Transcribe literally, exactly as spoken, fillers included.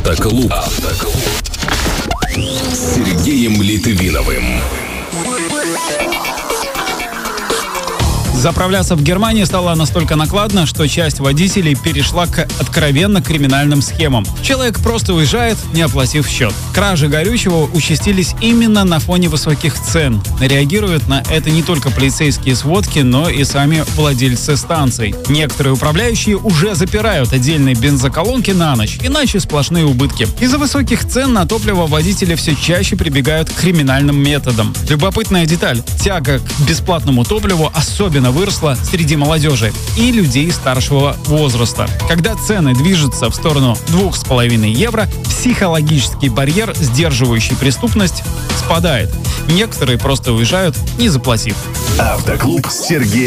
Автоклуб. Автоклуб. С Сергеем Литвиновым. Заправляться в Германии стало настолько накладно, что часть водителей перешла к откровенно криминальным схемам. Человек просто уезжает, не оплатив счет. Кражи горючего участились именно на фоне высоких цен. Реагируют на это не только полицейские сводки, но и сами владельцы станций. Некоторые управляющие уже запирают отдельные бензоколонки на ночь, иначе сплошные убытки. Из-за высоких цен на топливо водители все чаще прибегают к криминальным методам. Любопытная деталь: тяга к бесплатному топливу особенно выросла среди молодежи и людей старшего возраста. Когда цены движутся в сторону двух с половиной евро, психологический барьер, сдерживающий преступность, спадает. Некоторые просто уезжают, не заплатив. Автоклуб с Сергеем